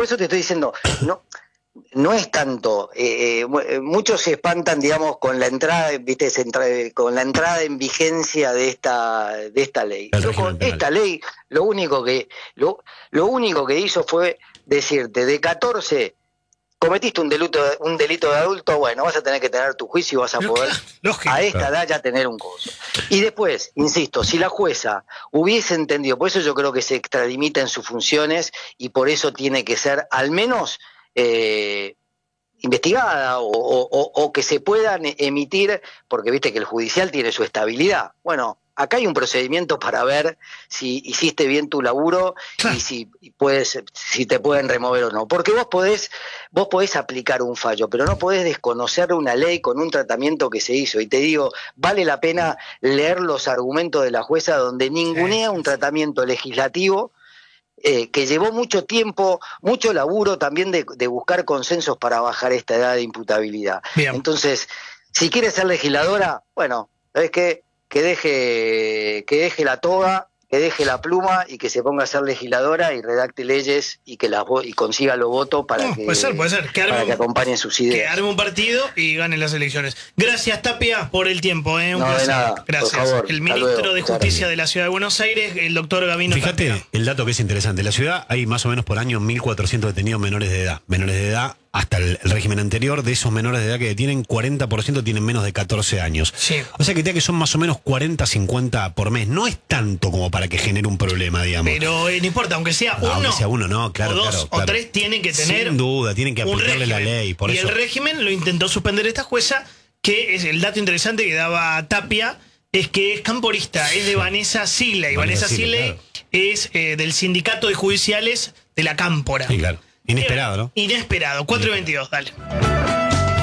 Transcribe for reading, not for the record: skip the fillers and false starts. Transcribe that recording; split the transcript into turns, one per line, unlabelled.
eso te estoy diciendo, no es tanto, muchos se espantan, digamos, con la entrada, ¿viste? Con la entrada en vigencia de esta ley. Esta ley lo único que hizo fue decirte, de 14 cometiste un delito de adulto, bueno, vas a tener que tener tu juicio y vas a poder a esta edad ya tener un coso. Y después, insisto, si la jueza hubiese entendido, por eso yo creo que se extralimita en sus funciones y por eso tiene que ser al menos investigada o que se puedan emitir, porque viste que el judicial tiene su estabilidad. Bueno, acá hay un procedimiento para ver si hiciste bien tu laburo y si te pueden remover o no. Porque vos podés aplicar un fallo, pero no podés desconocer una ley con un tratamiento que se hizo. Y te digo, vale la pena leer los argumentos de la jueza donde ningunea un tratamiento legislativo que llevó mucho tiempo, mucho laburo también de buscar consensos para bajar esta edad de imputabilidad. Bien. Entonces, si quiere ser legisladora, bueno, ¿sabés qué? Que deje la toga, que deje la pluma y que se ponga a ser legisladora y redacte leyes y que y consiga los votos para
puede ser.
Que acompañen sus ideas.
Que arme un partido y gane las elecciones. Gracias, Tapia, por el tiempo. Un placer.
De nada,
gracias.
Por favor,
el ministro de Justicia de la Ciudad de Buenos Aires, el doctor Gabino
Fíjate
Tapia.
El dato que es interesante. En la ciudad hay más o menos por año 1.400 detenidos menores de edad. Menores de edad hasta el régimen anterior. De esos menores de edad que detienen, 40% tienen menos de 14 años.
Sí.
O sea que son más o menos 40, 50 por mes. No es tanto como para que genere un problema, digamos.
Pero no importa, aunque sea uno.
Aunque sea uno, no, claro.
O dos
claro,
o tres tienen que tener.
Sin duda, tienen que aplicarle la ley. Por
y
eso.
el régimen lo intentó suspender esta jueza, que es el dato interesante que daba Tapia, es que es camporista, es de Vanessa Siley. Vanessa Siley es del Sindicato de Judiciales de la Cámpora.
Sí, claro. Inesperado, ¿no?
Inesperado. 4:22, dale.